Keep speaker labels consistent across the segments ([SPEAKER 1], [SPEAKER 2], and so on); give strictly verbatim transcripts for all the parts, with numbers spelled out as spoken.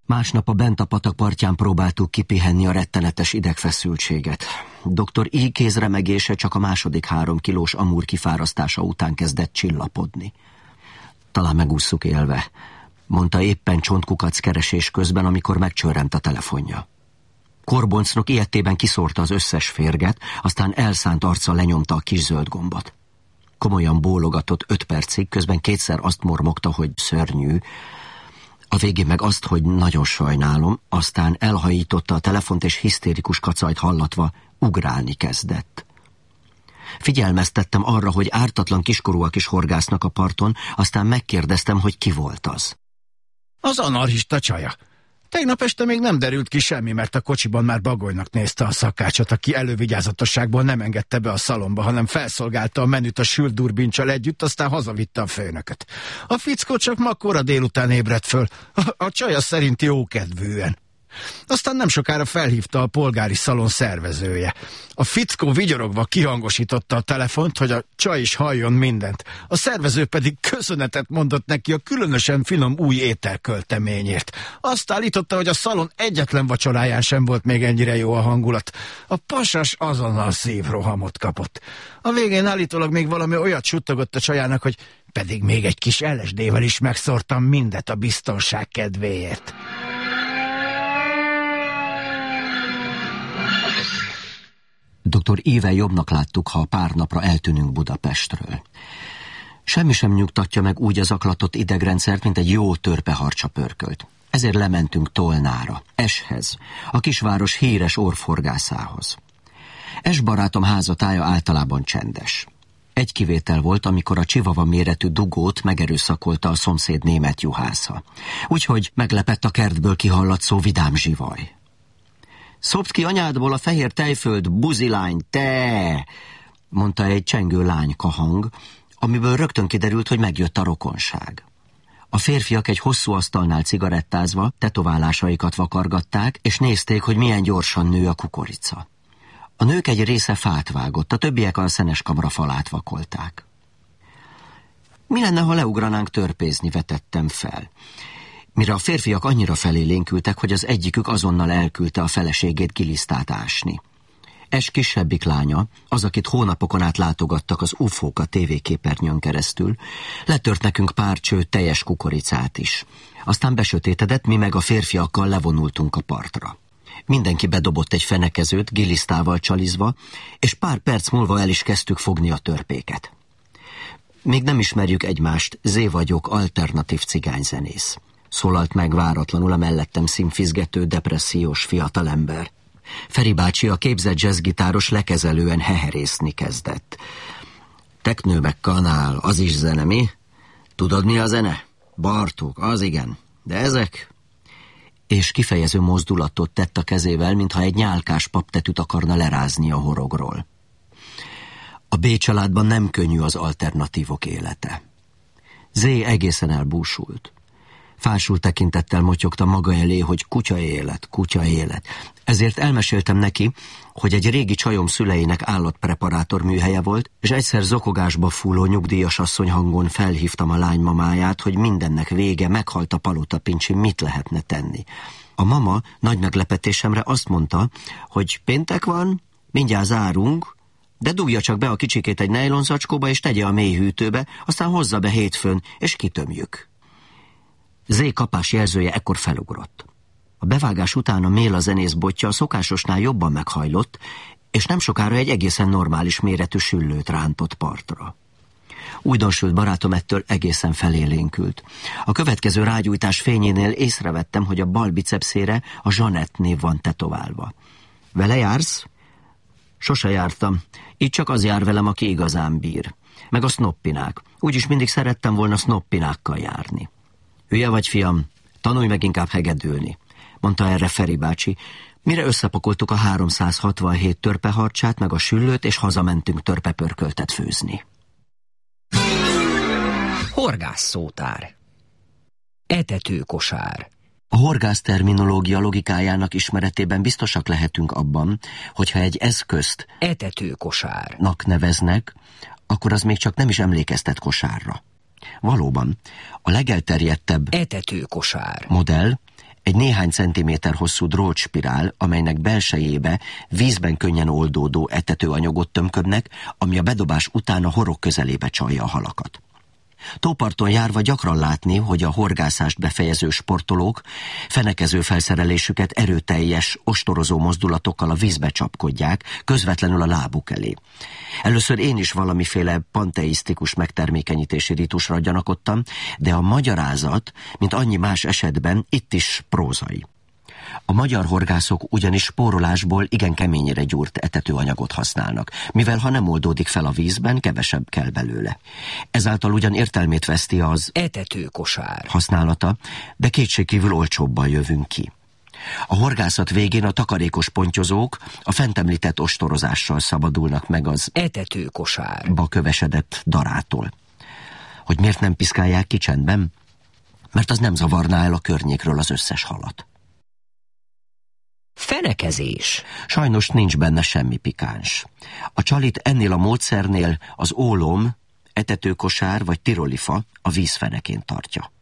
[SPEAKER 1] Másnap a bent a patak partján próbáltuk kipihenni a rettenetes idegfeszültséget. doktor I. kézremegése csak a második három kilós amúr kifárasztása után kezdett csillapodni. Talán megússzuk élve, mondta éppen csontkukac keresés közben, amikor megcsörrent a telefonja. Korboncnok ilyettében kiszórta az összes férget, aztán elszánt arccal lenyomta a kis zöld gombot. Komolyan bólogatott öt percig, közben kétszer azt mormogta, hogy szörnyű, a végén meg azt, hogy nagyon sajnálom, aztán elhajította a telefont, és hisztérikus kacajt hallatva ugrálni kezdett. Figyelmeztettem arra, hogy ártatlan kiskorúak is horgásznak a parton, aztán megkérdeztem, hogy ki volt az.
[SPEAKER 2] Az anarchista csaja. Tegnap este még nem derült ki semmi, mert a kocsiban már bagolynak nézte a szakácsot, aki elővigyázatosságból nem engedte be a szalomba, hanem felszolgálta a menüt a sült durbincsal együtt, aztán hazavitte a főnököt. A fickó csak ma kora délután ébredt föl, a, a csaja szerint jókedvűen. Aztán nem sokára felhívta a polgári szalon szervezője. A fickó vigyorogva kihangosította a telefont, hogy a csaj is halljon mindent. A szervező pedig köszönetet mondott neki a különösen finom új ételkölteményért. Azt állította, hogy a szalon egyetlen vacsoráján sem volt még ennyire jó a hangulat. A pasas azonnal szívrohamot kapott. A végén állítólag még valami olyat suttogott a csajának, hogy pedig még egy kis el es dé-vel is megszórtam mindet a biztonság kedvéért.
[SPEAKER 1] doktor I-vel jobbnak láttuk, ha pár napra eltűnünk Budapestről. Semmi sem nyugtatja meg úgy az aklatott idegrendszert, mint egy jó törpeharcsa pörkölt. Ezért lementünk Tolnára, Eshez, a kisváros híres orvforgászához. Es barátom házatája általában csendes. Egy kivétel volt, amikor a csivava méretű dugót megerőszakolta a szomszéd német juhásza. Úgyhogy meglepett a kertből kihallatszó vidám zsivaj. Szopd ki anyádból a fehér tejföld, buzilány, te! Mondta egy csengő lányka hang, amiből rögtön kiderült, hogy megjött a rokonság. A férfiak egy hosszú asztalnál cigarettázva tetoválásaikat vakargatták, és nézték, hogy milyen gyorsan nő a kukorica. A nők egy része fát vágott, a többiek a szeneskamra falát vakolták. Mi lenne, ha leugranánk törpézni, vetettem fel. Mire a férfiak annyira felélénkültek, hogy az egyikük azonnal elküldte a feleségét gilisztát ásni. Es kisebbik lánya, az, akit hónapokon át látogattak az ufók a tévéképernyőn keresztül, letört nekünk pár cső teljes kukoricát is. Aztán besötétedett, mi meg a férfiakkal levonultunk a partra. Mindenki bedobott egy fenekezőt, gilisztával csalizva, és pár perc múlva el is kezdtük fogni a törpéket. Még nem ismerjük egymást, Zé vagyok, alternatív cigányzenész. Szólalt meg váratlanul a mellettem színfizgető, depressziós fiatalember. Feri bácsi, a képzett jazzgitáros lekezelően heherészni kezdett. Teknő meg kanál, az is zene, mi? Tudod, mi a zene? Bartók, az igen. De ezek? És kifejező mozdulatot tett a kezével, mintha egy nyálkás paptetűt akarna lerázni a horogról. A B családban nem könnyű az alternatívok élete. Zé egészen elbúsult. Fásult tekintettel motyogta maga elé, hogy kutya élet, kutya élet. Ezért elmeséltem neki, hogy egy régi csajom szüleinek állatpreparátor műhelye volt, és egyszer zokogásba fúló nyugdíjas asszony hangon felhívtam a lány mamáját, hogy mindennek vége, meghalt a palotapincsi, mit lehetne tenni. A mama nagy meglepetésemre azt mondta, hogy péntek van, mindjárt zárunk, de dugja csak be a kicsikét egy nejlonzacskóba, és tegye a mély hűtőbe, aztán hozza be hétfőn, és kitömjük. Zé kapás jelzője ekkor felugrott. A bevágás után a Méla zenész botja a szokásosnál jobban meghajlott, és nem sokára egy egészen normális méretű süllőt rántott partra. Újdonsült barátom ettől egészen felélénkült. A következő rágyújtás fényénél észrevettem, hogy a bal bicepszére a Zsanett név van tetoválva. Vele jársz? Sose jártam. Így csak az jár velem, aki igazán bír. Meg a snoppinák. Úgyis mindig szerettem volna snoppinákkal járni. Hülye vagy, fiam, tanulj meg inkább hegedülni, mondta erre Feri bácsi, mire összepakoltuk a háromszázhatvanhét törpeharcsát, meg a süllőt, és hazamentünk törpepörköltet főzni.
[SPEAKER 3] Horgászszótár. Etetőkosár.
[SPEAKER 1] A horgász terminológia logikájának ismeretében biztosak lehetünk abban, hogyha egy eszközt
[SPEAKER 3] etetőkosárnak
[SPEAKER 1] neveznek, akkor az még csak nem is emlékeztet kosárra. Valóban, a legelterjedtebb
[SPEAKER 3] etetőkosár
[SPEAKER 1] modell Egy néhány centiméter hosszú drótspirál, amelynek belsejébe vízben könnyen oldódó etetőanyagot tömködnek, ami a bedobás után a horog közelébe csalja a halakat. Tóparton járva gyakran látni, hogy a horgászást befejező sportolók fenekező felszerelésüket erőteljes, ostorozó mozdulatokkal a vízbe csapkodják, közvetlenül a lábuk elé. Először én is valamiféle panteisztikus megtermékenyítési ritusra gyanakodtam, de a magyarázat, mint annyi más esetben, itt is prózai. A magyar horgászok ugyanis spórolásból igen keményre gyúrt etetőanyagot használnak, mivel ha nem oldódik fel a vízben, kevesebb kell belőle. Ezáltal ugyan értelmét veszti az
[SPEAKER 3] etetőkosár
[SPEAKER 1] használata, de kétségkívül olcsóbban jövünk ki. A horgászat végén a takarékos pontyozók a fent említett ostorozással szabadulnak meg az
[SPEAKER 3] etetőkosárba
[SPEAKER 1] kövesedett darától. Hogy miért nem piszkálják ki csendben? Mert az nem zavarná el a környékről az összes halat.
[SPEAKER 3] Fenekezés.
[SPEAKER 1] Sajnos nincs benne semmi pikáns. A csalit ennél a módszernél az ólom, etetőkosár vagy tirolifa a vízfenekén tartja.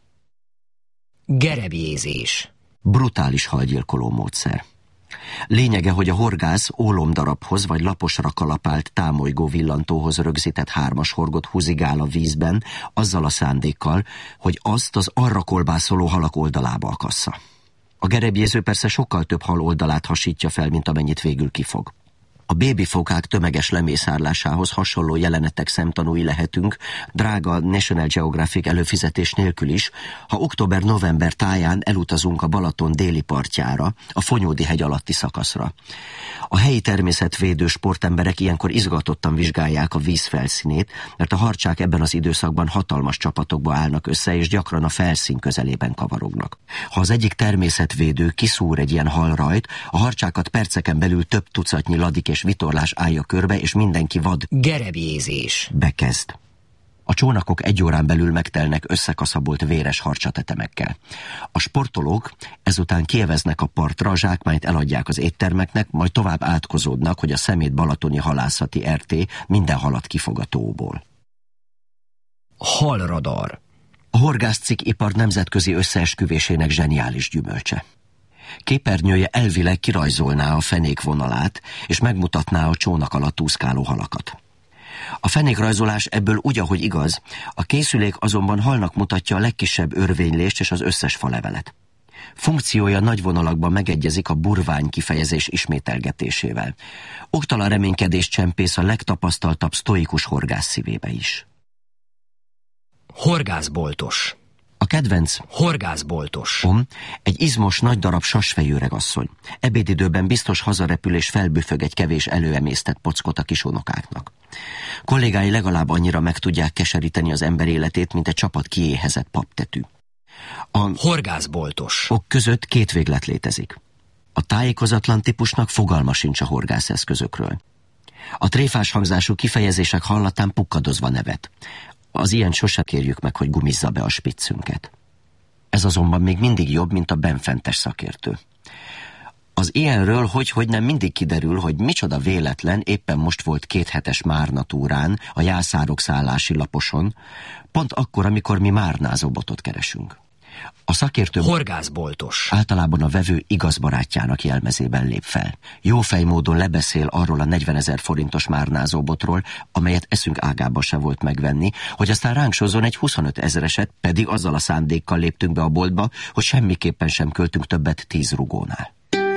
[SPEAKER 3] Gerebjézés.
[SPEAKER 1] Brutális halgyilkoló módszer. Lényege, hogy a horgász ólomdarabhoz vagy laposra kalapált támolygó villantóhoz rögzített hármas horgot húzigál a vízben, azzal a szándékkal, hogy azt az arra kolbászoló halak oldalába akassza. A gerebjéző persze sokkal több hal oldalát hasítja fel, mint amennyit végül kifog. A bébifókák tömeges lemészárlásához hasonló jelenetek szemtanúi lehetünk, drága National Geographic előfizetés nélkül is, ha október-november táján elutazunk a Balaton déli partjára, a Fonyódi-hegy alatti szakaszra. A helyi természetvédő sportemberek ilyenkor izgatottan vizsgálják a víz felszínét, mert a harcsák ebben az időszakban hatalmas csapatokba állnak össze, és gyakran a felszín közelében kavarognak. Ha az egyik természetvédő kiszúr egy ilyen halrajt, a harcsákat perceken belül több tucatnyi ladik és vitorlás állja körbe, és mindenki vad
[SPEAKER 3] gerebjézés
[SPEAKER 1] bekezd. A csónakok egy órán belül megtelnek összekaszabolt véres harcsatetemekkel. A sportolók ezután kieveznek a partra, a zsákmányt eladják az éttermeknek, majd tovább átkozódnak, hogy a Szemét Balatoni Halászati er té minden halat kifog a tóból.
[SPEAKER 3] Halradar.
[SPEAKER 1] A horgászcikk ipar nemzetközi összeesküvésének zseniális gyümölcse. Képernyője elvileg kirajzolná a fenék vonalát, és megmutatná a csónak alatt úszkáló halakat. A fenékrajzolás ebből úgy, ahogy igaz, a készülék azonban halnak mutatja a legkisebb örvénylést és az összes falevelet. Funkciója nagy vonalakban megegyezik a burvány kifejezés ismételgetésével. Oktalan reménykedés csempész a legtapasztaltabb sztoikus horgász szívébe is.
[SPEAKER 3] Horgászboltos.
[SPEAKER 1] A kedvenc
[SPEAKER 3] horgászboltos
[SPEAKER 1] om egy izmos, nagy darab sasfejű öregasszony. Ebédidőben biztos hazarepül és felbüfög egy kevés előemésztett pockot a kisunokáknak. Kollégái legalább annyira meg tudják keseríteni az ember életét, mint egy csapat kiéhezett paptetű. A
[SPEAKER 3] horgászboltos
[SPEAKER 1] ok között két véglet létezik. A tájékozatlan típusnak fogalma sincs a horgászeszközökről. A tréfás hangzású kifejezések hallatán pukkadozva nevet. Az ilyen sose kérjük meg, hogy gumizza be a spiccünket. Ez azonban még mindig jobb, mint a benfentes szakértő. Az ilyenről hogy-hogy nem mindig kiderül, hogy micsoda véletlen éppen most volt kéthetes márnatúrán a Jászárok szállási laposon, pont akkor, amikor mi márnázóbotot keresünk. A szakértő
[SPEAKER 3] horgászboltos
[SPEAKER 1] általában a vevő igaz barátjának jelmezében lép fel. Jófej módon lebeszél arról a negyvenezer forintos márnázóbotról, amelyet eszünk ágába se volt megvenni, hogy aztán ránk sozzon egy huszonöt ezereset, pedig azzal a szándékkal léptünk be a boltba, hogy semmiképpen sem költünk többet tíz rugónál.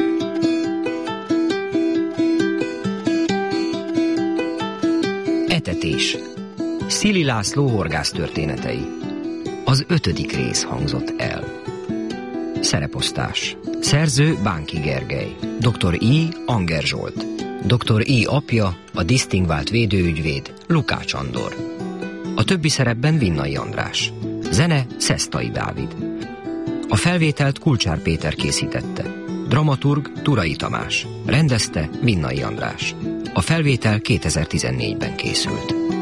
[SPEAKER 3] Etetés. Szili László horgász történetei. Az ötödik rész hangzott el. Szereposztás. Szerző Bánki Gergely. doktor I. Anger Zsolt. doktor I. apja, a disztingvált védőügyvéd Lukács Andor. A többi szerepben Vinnai András. Zene Szesztai Dávid. A felvételt Kulcsár Péter készítette. Dramaturg Turai Tamás. Rendezte Vinnai András. A felvétel kétezer-tizennégyben készült.